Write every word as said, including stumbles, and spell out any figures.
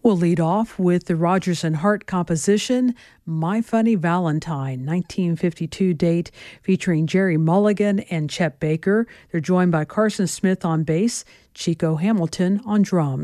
We'll lead off with the Rodgers and Hart composition, My Funny Valentine, nineteen fifty-two date, featuring Jerry Mulligan and Chet Baker. They're joined by Carson Smith on bass, Chico Hamilton on drums.